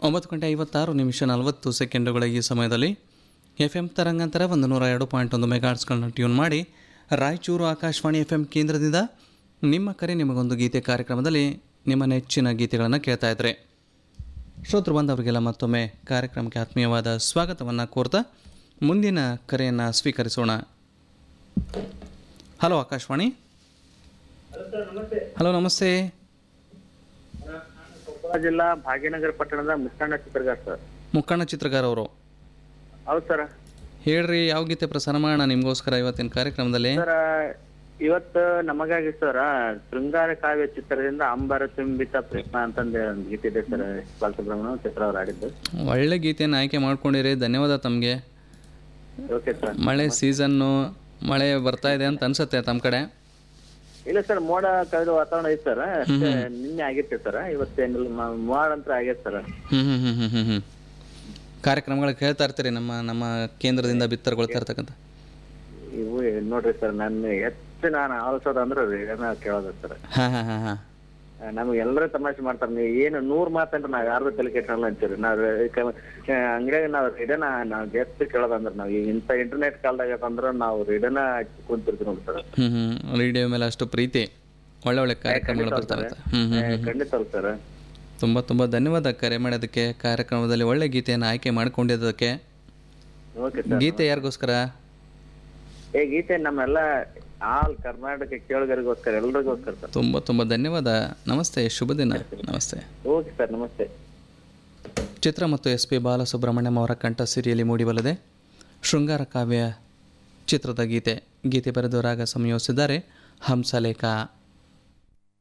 9:56 ಈ ಸಮಯದಲ್ಲಿ FM ತರಂಗಾಂತರ 102.1 ಮೆಗಾಹರ್ಟ್ಸ್ಗಳನ್ನ ಟ್ಯೂನ್ ಮಾಡಿ ರಾಯಚೂರು ಆಕಾಶವಾಣಿ FM ಕೇಂದ್ರದಿಂದ ನಿಮ್ಮ ಕರೆ ನಿಮಗೊಂದು ಗೀತೆ ಕಾರ್ಯಕ್ರಮದಲ್ಲಿ ನಿಮ್ಮ ನೆಚ್ಚಿನ ಗೀತೆಗಳನ್ನು ಕೇಳ್ತಾ ಇದ್ದಾರೆ. ಶ್ರೋತೃ ಬಂದವರಿಗೆಲ್ಲ ಮತ್ತೊಮ್ಮೆ ಕಾರ್ಯಕ್ರಮಕ್ಕೆ ಆತ್ಮೀಯವಾದ ಸ್ವಾಗತವನ್ನು ಕೋರ್ತಾ ಮುಂದಿನ ಕರೆಯನ್ನು ಸ್ವೀಕರಿಸೋಣ. ಹಲೋ ಆಕಾಶವಾಣಿ. ಹಲೋ ನಮಸ್ತೆ. ಕೊಪ್ಪಳ ಜಿಲ್ಲಾ ಭಾಗ್ಯನಗರ ಪಟ್ಟಣದ ಮುಕ್ಕಣ್ಣ ಚಿತ್ರಗಾರ್ ಸರ್. ಮುಕ್ಕಣ್ಣ ಚಿತ್ರಗಾರ್ ಅವರು. ಹೌದು ಸರ್. ಹೇಳ್ರಿ, ಯಾವ ಗೀತೆ ಪ್ರಸಾರ ಮಾಡೋಣ ನಿಮಗೋಸ್ಕರ ಇವತ್ತಿನ ಕಾರ್ಯಕ್ರಮದಲ್ಲಿ? ಸರ್, ಇವತ್ತು ನಮಗಾಗಿ ಸರ್ ಶೃಂಗಾರ ಕಾವ್ಯ ಚಿತ್ರದಿಂದ ಅಂಬರ ತುಂಬಿತ ಪ್ರೇಮ ಅಂತಂದು ಒಂದು ಗೀತೆ ಇದೆ ಸರ್. ಬಾಲಸುಬ್ರಹ್ಮಣ್ಯ ಚಿತ್ರ ಅವ್ರು ಆಡಿದ್ದು. ಒಳ್ಳೆ ಗೀತೆಯನ್ನು ಆಯ್ಕೆ ಮಾಡ್ಕೊಂಡಿರಿ, ಧನ್ಯವಾದ ತಮಗೆ. Okay sir. ಮಳೆ ಸೀಸನ್ನು, ಮಳೆ ಬರ್ತಾ ಇದೆ ಅಂತ ಅನ್ಸುತ್ತೆ ತಮ್ಮ ಕಡೆ? ಇಲ್ಲ ಸರ್, ಮೋಡ ಕಳೆದ ವಾತಾವರಣ ಐತೆ ಸರ್. ನಿನ್ನೆ ಆಗಿತ್ತೆ ಸರ್, ಇವತ್ತೇನಿಲ್ಲ, ಮೋಡ ಅಂತ ಆಗೈತೆ ಸರ್. ಕಾರ್ಯಕ್ರಮಗಳು ಕೇಳ್ತಾ ಇರ್ತೀರಿ ನಮ್ಮ ಕೇಂದ್ರದಿಂದ ಬಿತ್ತರಗೊಳ್ತಾ ಇರ್ತಕ್ಕಂಥ? ಇವು ನೋಡ್ರಿ ಸರ್, ನಾನು ಆಲಿಸೋದಂದ್ರೆ ರೇಡಿಯೋನ ಕೇಳೋದ ಸರ್. ನಮ್ಗೆ ಎಲ್ಲರೂ ತಮಾಷೆ ಮಾಡ್ತಾರೆ, ನೀವು ಏನು 100 ಮಾತಂದ್ರೆ ನಾವ್ ಯಾರ್ದು ತಲೆ ಕೆಟ್ಟಲ್ಲ ಅಂತೀರಿ. ನಾವ್ ಅಂಗಡಿಯಾಗ ನಾವ್ ರೇಡಿಯೋನ ನಾವ್ ಜಾಸ್ತಿ ಕೇಳೋದಂದ್ರೆ ನಾವು ಇಂಥ ಇಂಟರ್ನೆಟ್ ಕಾಲದಾಗ ಅಂದ್ರೆ ನಾವು ರೇಡಿಯೋನ ಕುಂತಿರ್ತೀವಿ ನೋಡಿ ಸರ್. ರೇಡಿಯೋ ಮೇಲೆ ಅಷ್ಟು ಪ್ರೀತಿ, ಒಳ್ಳೆ ಕಾರ್ಯಕ್ರಮಗಳು ಬರ್ತಾರೆ. ಖಂಡಿತ ಸರ್. ತುಂಬಾ ಧನ್ಯವಾದ ಕರೆ ಮಾಡೋದಕ್ಕೆ, ಕಾರ್ಯಕ್ರಮದಲ್ಲಿ ಒಳ್ಳೆ ಗೀತೆಯನ್ನು ಆಯ್ಕೆ ಮಾಡ್ಕೊಂಡಿದ್ದಕ್ಕೆ. ಗೀತೆ ಯಾರಿಗೋಸ್ಕರ? ಗೀತೆ ನಮ್ಮೆಲ್ಲ ಆಲ್ ಕರ್ನಾಟಕ ಕೇಳುಗರಿಗೋಸ್ಕರ, ಎಲ್ಲರಿಗೋಸ್ಕರ ಸರ್. ತುಂಬಾ ಧನ್ಯವಾದ. ನಮಸ್ತೆ, ಶುಭ ದಿನ. ನಮಸ್ತೆ. ಓಕೆ ಸರ್, ನಮಸ್ತೆ. ಚಿತ್ರ ಮತ್ತು SP ಬಾಲಸುಬ್ರಹ್ಮಣ್ಯಂ ಅವರ ಕಂಠ ಸಿರಿಯಲ್ಲಿ ಮೂಡಿಬಲ್ಲದೆ ಶೃಂಗಾರ ಕಾವ್ಯ ಚಿತ್ರದ ಗೀತೆ ಬರೆದು ರಾಗ ಸಂಯೋಜಿಸಿದ್ದಾರೆ ಹಂಸಲೇಖ.